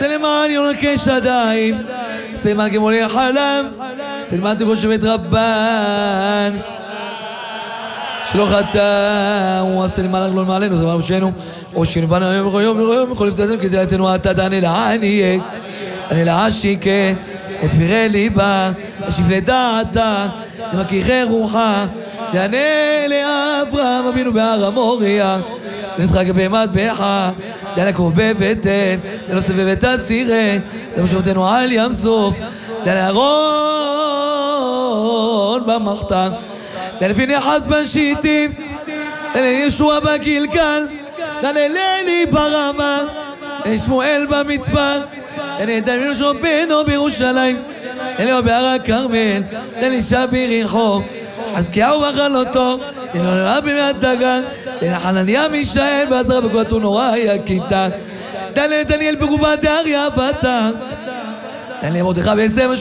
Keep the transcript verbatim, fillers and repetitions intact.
סלמן יונקי שדיים, סלמן כמולי חלם, סלמן תגול שבט רבן שלא חתם, סלמן הגלול מעלינו, סלמן ראשנו ראשנו היום ורויום ורויום יכול לפצעתם כדי לתנו אתה דני לענייה אני לעשיקה את תבירי ליבה אשיב לדעתה למכיחי רוחה יענה לאברהם אבינו בהר המוריה נשחק במטבחה דן עקוב בבטן דן עושה בבית הסירה דן משמעותנו על ים סוף דן אהרון במחתה דן לפי נחס בשיטים דן ישוע בגלגל דן אלילי ברמה דן שמואל במצפה דן דן ישוע בנו בירושלים דן אליהו בהר הכרמל דן אישה ביריחו חזקיהו בחלותו דן אלוהה בימי דגן דן חנניה מישאל ועזרא בגבולתו נורא היה כיתה דן לדניאל בגובת דריה ואתה דן למרדכי בעשם